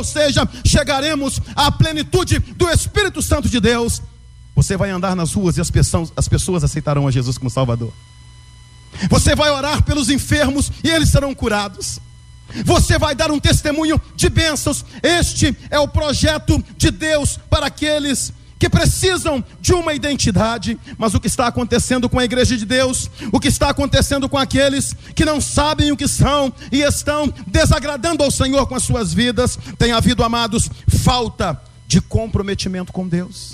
ou seja, chegaremos à plenitude do Espírito Santo de Deus. Você vai andar nas ruas e as pessoas aceitarão a Jesus como Salvador. Você vai orar pelos enfermos e eles serão curados. Você vai dar um testemunho de bênçãos. Este é o projeto de Deus para aqueles que precisam de uma identidade. Mas o que está acontecendo com a igreja de Deus, o que está acontecendo com aqueles que não sabem o que são e estão desagradando ao Senhor com as suas vidas, tem havido, amados, falta de comprometimento com Deus.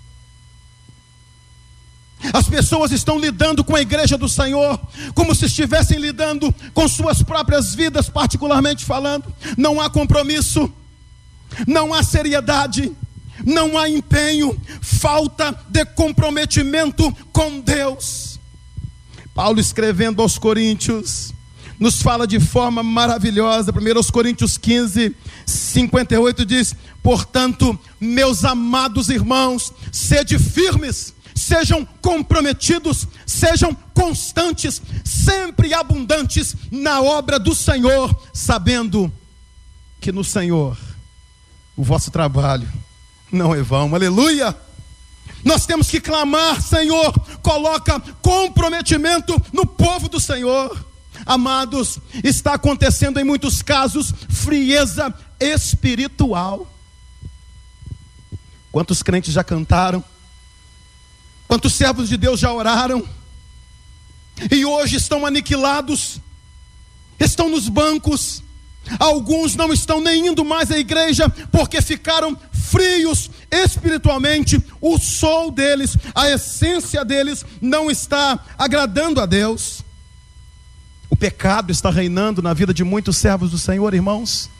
As pessoas estão lidando com a igreja do Senhor como se estivessem lidando com suas próprias vidas, particularmente falando. Não há compromisso, não há seriedade, não há empenho, falta de comprometimento com Deus. Paulo, escrevendo aos Coríntios, nos fala de forma maravilhosa. 1 Coríntios 15, 58 diz: portanto, meus amados irmãos, sede firmes, sejam comprometidos, sejam constantes, sempre abundantes na obra do Senhor, sabendo que no Senhor o vosso trabalho não é vão. Aleluia! Nós temos que clamar: Senhor, coloca comprometimento no povo do Senhor. Amados, está acontecendo em muitos casos frieza espiritual. Quantos crentes já cantaram? Quantos servos de Deus já oraram? E hoje estão aniquilados, estão nos bancos. Alguns não estão nem indo mais à igreja porque ficaram frios espiritualmente. O sol deles, a essência deles não está agradando a Deus. O pecado está reinando na vida de muitos servos do Senhor, irmãos.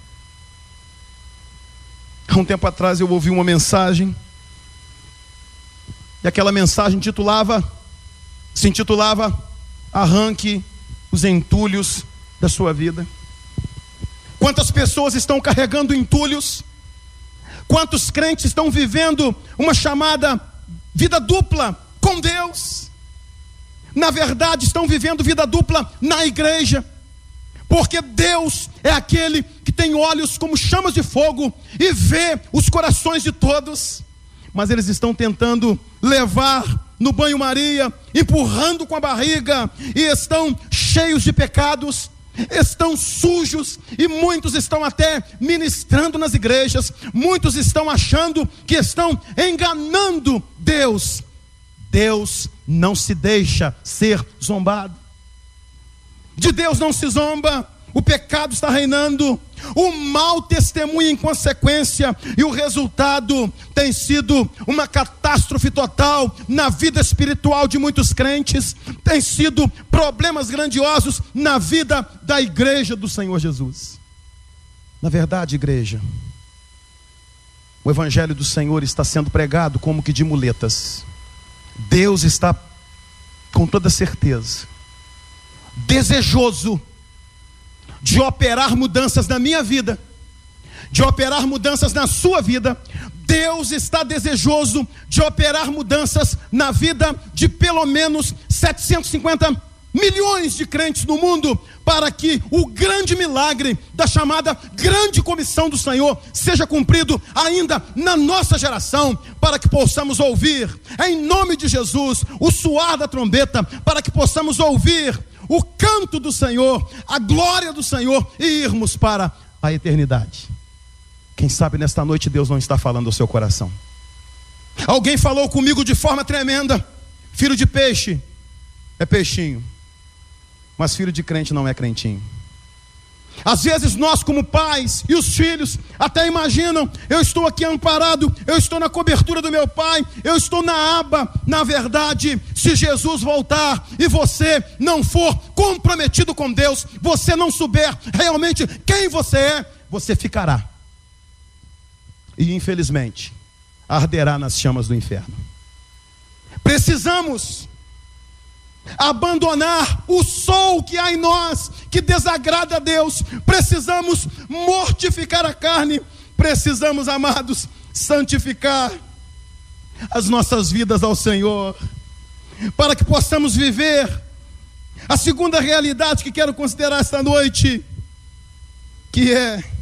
Há um tempo atrás eu ouvi uma mensagem, e aquela mensagem se intitulava arranque os entulhos da sua vida. Quantas pessoas estão carregando entulhos? Quantos crentes estão vivendo uma chamada vida dupla com Deus? Na verdade, estão vivendo vida dupla na igreja, porque Deus é aquele que tem olhos como chamas de fogo e vê os corações de todos. Mas eles estão tentando levar no banho-maria, empurrando com a barriga, e estão cheios de pecados, estão sujos, e muitos estão até ministrando nas igrejas, muitos estão achando que estão enganando Deus. Deus não se deixa ser zombado. De Deus não se zomba. O pecado está reinando, o mau testemunho em consequência, e o resultado tem sido uma catástrofe total na vida espiritual de muitos crentes, tem sido problemas grandiosos na vida da igreja do Senhor Jesus. Na verdade, igreja, o evangelho do Senhor está sendo pregado como que de muletas. Deus está, com toda certeza, desejoso de operar mudanças na minha vida, de operar mudanças na sua vida. Deus está desejoso de operar mudanças na vida de pelo menos 750 milhões de crentes no mundo, para que o grande milagre da chamada grande comissão do Senhor seja cumprido ainda na nossa geração, para que possamos ouvir, em nome de Jesus, o soar da trombeta, para que possamos ouvir o canto do Senhor, a glória do Senhor, e irmos para a eternidade. Quem sabe nesta noite Deus não está falando ao seu coração. Alguém falou comigo de forma tremenda: filho de peixe é peixinho, mas filho de crente não é crentinho. Às vezes nós, como pais, e os filhos até imaginam: eu estou aqui amparado, eu estou na cobertura do meu pai, eu estou na aba. Na verdade, se Jesus voltar e você não for comprometido com Deus, você não souber realmente quem você é, você ficará, e infelizmente arderá nas chamas do inferno. Precisamos abandonar o sol que há em nós, que desagrada a Deus. Precisamos mortificar a carne. Precisamos, amados, santificar as nossas vidas ao Senhor, para que possamos viver a segunda realidade que quero considerar esta noite, que é